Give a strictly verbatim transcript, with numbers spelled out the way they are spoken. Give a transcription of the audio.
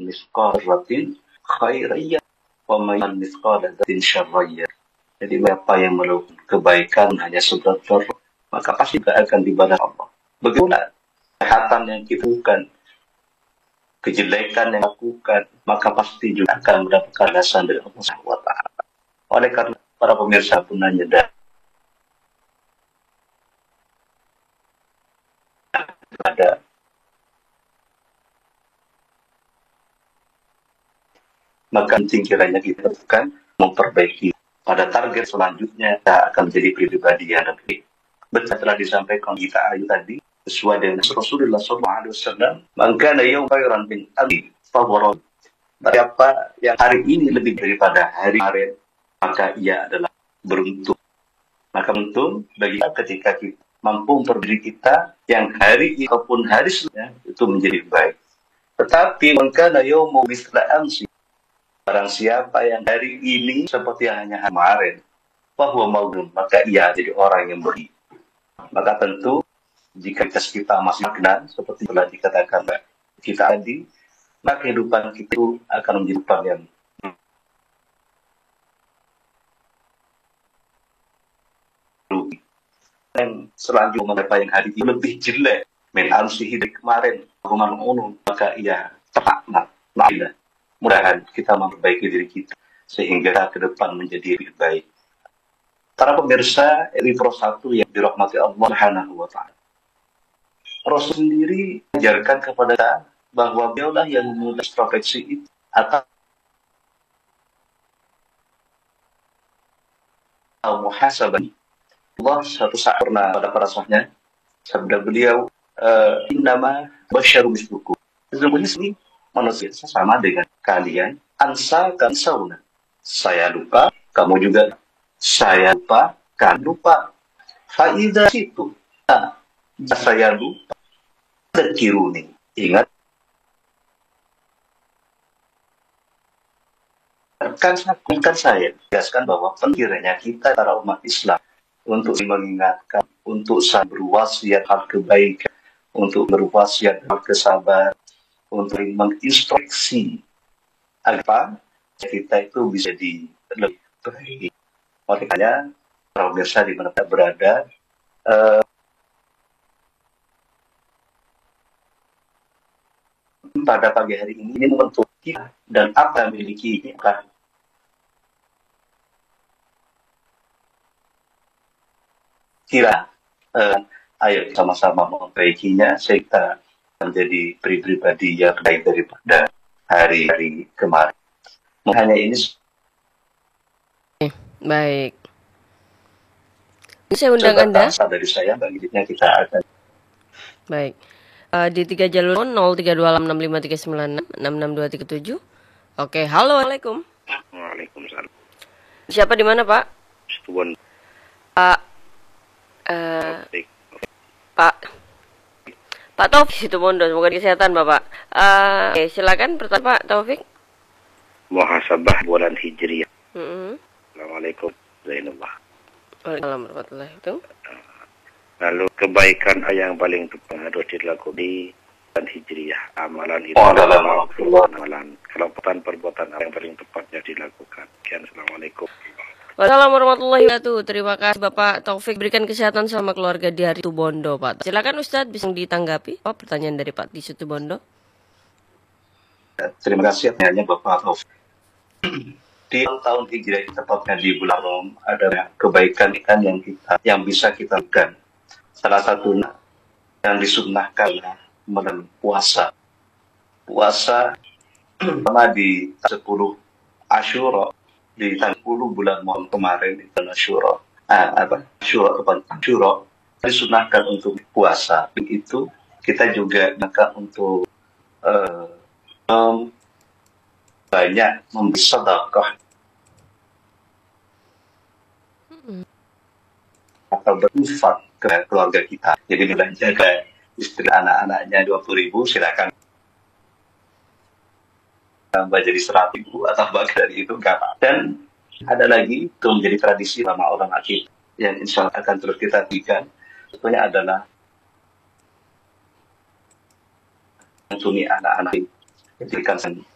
misqala dzarratin khairiyah wa may ya'mal misqala dzarratin syarriyah. Jadi siapa yang melakukan kebaikan hanya seberat zarrah, maka pasti tidak akan dibalas Allah. Begitulah kejahatan yang kita lakukan, kejelekan yang lakukan, maka pasti juga akan mendapatkan balasan dari Allah Subhanahu wa taala. Oleh karena para pemirsa pun nyadar ada maka penting kiranya kita lakukan memperbaiki pada target selanjutnya kita akan menjadi pribadi yang lebih. Betul telah disampaikan kita ayat tadi sesuai dengan Rasulullah shallallahu alaihi wasallam, maka yang khairan bin ali favorit. Siapa yang hari ini lebih daripada hari kemarin, maka ia adalah beruntung. Maka untung bagi kita ketika kita mampu memperbaiki kita yang hari ini ataupun hari selanjutnya itu menjadi baik. Tetapi maka yaumul misla amsi, barang siapa yang hari ini seperti yang hanya kemarin, bahwa maudun, maka ia jadi orang yang beri. Maka tentu jika kita masih magnan seperti telah dikatakan kita tadi, maka kehidupan kita itu akan menjadi kehidupan yang rugi. Dan selanjutnya mengapa yang hari ini lebih jelek men amsihi dari kemarin rumah unun, maka ia tepat nak nak mudahan kita memperbaiki diri kita sehingga ke depan menjadi lebih baik. Para pemirsa R I P R O satu yang dirahmati Allah Subhanahu wa taala, Rasul sendiri mengajarkan kepada kita bahwa beliaulah yang memulai introspeksi itu atau muhasabah. Allah satu saat pernah pada para sahabatnya sabda beliau, innama basyarum mislukum, sesungguhnya sini manusia sama dengan kalian, ansa kan sauna, saya lupa kamu juga, saya lupa kan lupa, faida itu nah, saya lupa terkiruni, ingat kan kan saya jelaskan bahwa pentingnya kita para umat Islam untuk mengingatkan, untuk berwasiat hal kebaikan, untuk berwasiat hal kesabaran, untuk menginstruksi agar kita itu bisa di lebih baik. Makanya para pemirsa di mana berada, uh, pada pagi hari ini ini membentuk kita dan apa yang memiliki ini akan kira uh, ayo sama-sama memperbaikinya sehingga menjadi pribadi yang baik daripada hari-hari kemarin. Hanya ini. Baik. Saya undang Anda. Dari saya, baginya kita akan. Baik. Uh, di tiga jalur nol tiga dua enam lima tiga sembilan enam enam enam dua tiga tujuh. Oke, halo, assalamualaikum. Waalaikumsalam. Siapa di mana, Pak? Situbondo. Pak. Uh, Pak. Pak Taufik Situbondo, semoga kesehatan Bapak. Uh, Oke, silakan pertanyaan Pak Taufik. Muhasabah bulan Hijriah. Mm-hmm. Assalamualaikum Zainullah. Waalaikumsalam warahmatullahi wabarakatuh. Lalu kebaikan yang paling tepat harus dilakukan di bulan Hijriah. Amalan itu oh, amalan kelopatan perbuatan yang paling tepatnya dilakukan. Sekian, assalamualaikum. Wassalamualaikum warahmatullahi wabarakatuh. Terima kasih Bapak Taufik, berikan kesehatan sama keluarga di hari Situbondo, Pak. Silakan Ustadz bisa ditanggapi apa pertanyaan dari Pak di Situbondo. Terima kasih atasnya Bapak Taufik. Di tahun Hijriah tepatnya di bulan Rom ada kebaikan yang kita yang bisa kita lakukan. Salah satunya yang disunnahkan melalui puasa. Puasa pertama di sepuluh Asyura, di tanggal sepuluh bulan Muharram kemarin di tanggal Asyura, ah, apa Asyura atau Asyura disunahkan untuk puasa. Itu kita juga maka untuk uh, um, banyak memberi sedekah atau berinfak ke keluarga kita. Jadi belanja ke istri anak-anaknya dua puluh ribu, silakan tambah jadi seratus ribu atau bahkan dari itu enggak apa. Dan ada lagi itu menjadi tradisi lama orang akhir yang insya Allah akan terus kita lakukan. Tentunya adalah menyantuni anak-anak, jadikan